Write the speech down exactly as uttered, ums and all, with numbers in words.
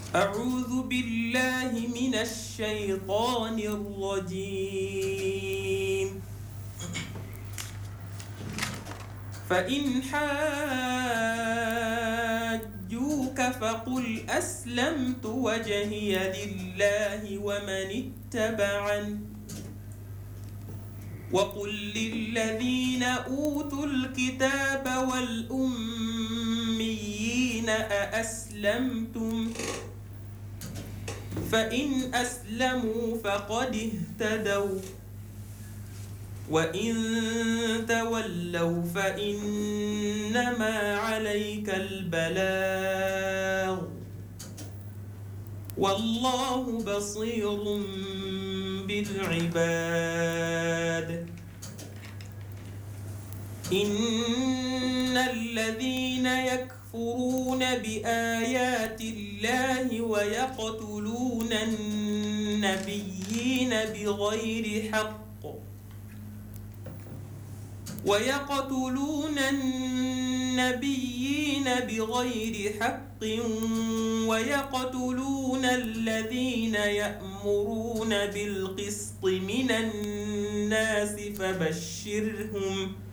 أعوذ بالله من الشيطان الرجيم. فإن حاجوك فقل أسلمت وجهي لله ومن اتبعني وقل للذين أوتوا الكتاب والأميين أأسلمتم فإن أسلموا فقد اهتدوا وإن تولوا فإنما عليك البلاغ والله بصير بالعباد. إن الذين يكفرون بآيات الله ويقتلون النبيين بغير حق ويقتلون النبيين بغير حق ويقتلون الذين يأمرون بالقسط من الناس فبشرهم